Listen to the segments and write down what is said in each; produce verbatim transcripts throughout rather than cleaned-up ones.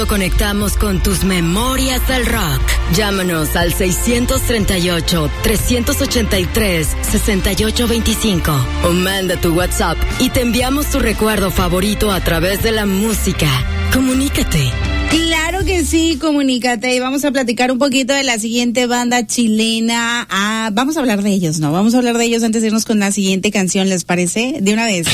Conectamos con tus memorias del rock. Llámanos al seis tres ocho, tres ocho tres, seis ocho dos cinco o manda tu WhatsApp y te enviamos tu recuerdo favorito a través de la música. Comunícate. Claro que sí, comunícate. Y vamos a platicar un poquito de la siguiente banda chilena. Ah, vamos a hablar de ellos, ¿no? Vamos a hablar de ellos antes de irnos con la siguiente canción, ¿les parece? De una vez.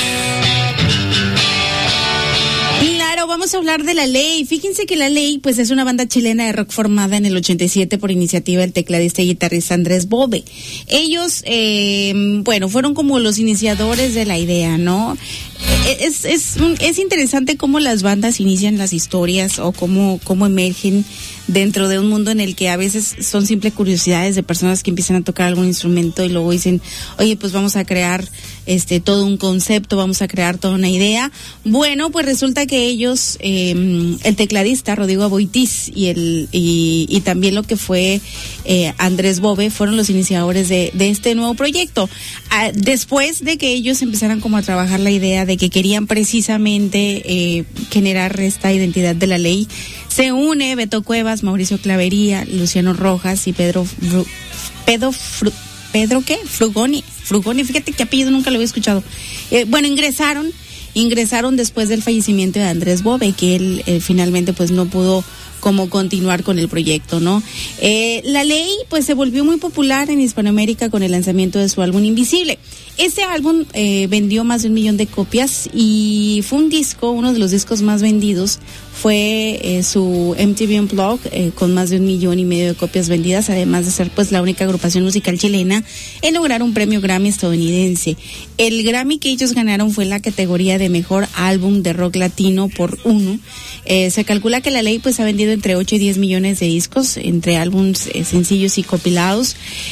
Vamos a hablar de La Ley. Fíjense que La Ley, pues, es una banda chilena de rock formada en el ochenta y siete por iniciativa del tecladista y guitarrista Andrés Bove. Ellos, eh, bueno, fueron como los iniciadores de la idea, ¿no? Es, es, es interesante cómo las bandas inician las historias o cómo, cómo emergen dentro de un mundo en el que a veces son simples curiosidades de personas que empiezan a tocar algún instrumento y luego dicen, oye, pues vamos a crear este todo un concepto, vamos a crear toda una idea. Bueno, pues resulta que ellos, eh, el tecladista Rodrigo Aboitiz y el y, y también lo que fue eh, Andrés Bove fueron los iniciadores de, de este nuevo proyecto. Ah, después de que ellos empezaran como a trabajar la idea de que querían precisamente eh, generar esta identidad de La Ley, se une Beto Cuevas, Mauricio Clavería, Luciano Rojas y Pedro Fru, Pedro Fru, Pedro ¿qué? Frugoni, Frugoni, fíjate qué apellido nunca lo había escuchado. Eh, bueno, ingresaron, ingresaron después del fallecimiento de Andrés Bove, que él eh, finalmente pues no pudo como continuar con el proyecto, ¿no? Eh, La Ley pues se volvió muy popular en Hispanoamérica con el lanzamiento de su álbum Invisible. Este álbum eh, vendió más de un millón de copias y fue un disco, uno de los discos más vendidos fue eh, su M T V Unplugged eh, con más de un millón y medio de copias vendidas, además de ser pues la única agrupación musical chilena en lograr un premio Grammy estadounidense. El Grammy que ellos ganaron fue en la categoría de mejor álbum de rock latino por uno. Eh, se calcula que La Ley pues ha vendido entre ocho y diez millones de discos entre álbumes eh, sencillos y compilados.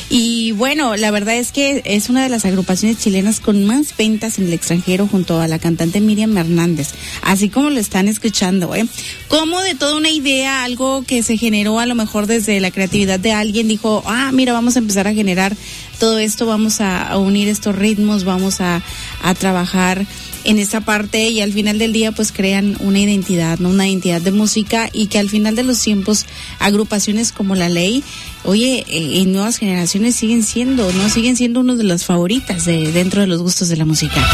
Y bueno, la verdad es que es una de las agrupaciones chilenas con más ventas en el extranjero junto a la cantante Miriam Hernández, así como lo están escuchando, ¿eh? Como de toda una idea, algo que se generó a lo mejor desde la creatividad de alguien, dijo, ah, mira, vamos a empezar a generar todo esto, vamos a, a unir estos ritmos, vamos a, a trabajar en esa parte y al final del día pues crean una identidad, ¿no? Una identidad de música y que al final de los tiempos agrupaciones como La Ley, oye, eh, en nuevas generaciones siguen siendo, ¿no? Siguen siendo uno de las favoritas de, dentro de los gustos de la música.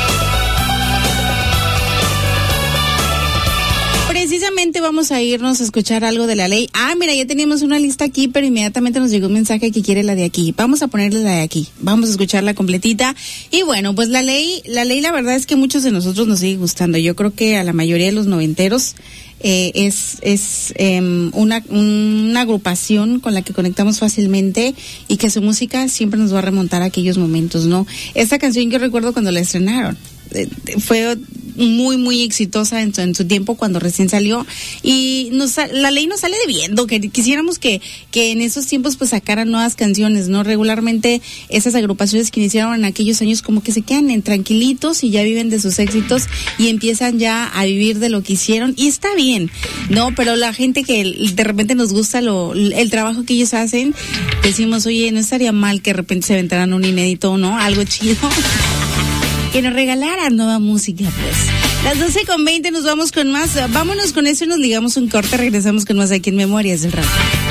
Precisamente vamos a irnos a escuchar algo de La Ley. Ah, mira, ya teníamos una lista aquí, pero inmediatamente nos llegó un mensaje que quiere la de aquí. Vamos a ponerle la de aquí. Vamos a escucharla completita. Y bueno, pues La Ley, La Ley la verdad es que muchos de nosotros nos sigue gustando. Yo creo que a la mayoría de los noventeros eh, es es eh, una, una agrupación con la que conectamos fácilmente y que su música siempre nos va a remontar a aquellos momentos, ¿no? Esta canción yo recuerdo cuando la estrenaron. Eh, fue muy muy exitosa en su, en su tiempo cuando recién salió y nos, La Ley nos sale debiendo, que quisiéramos que, que en esos tiempos pues sacaran nuevas canciones, ¿no? Regularmente esas agrupaciones que iniciaron en aquellos años como que se quedan en tranquilitos y ya viven de sus éxitos y empiezan ya a vivir de lo que hicieron y está bien, ¿no? Pero la gente que de repente nos gusta lo, el trabajo que ellos hacen, decimos, oye, no estaría mal que de repente se aventaran un inédito, ¿no? Algo chido. Que nos regalaran nueva música, pues. Las doce con veinte nos vamos con más. Vámonos con eso y nos ligamos un corte. Regresamos con más aquí en Memorias del Rock.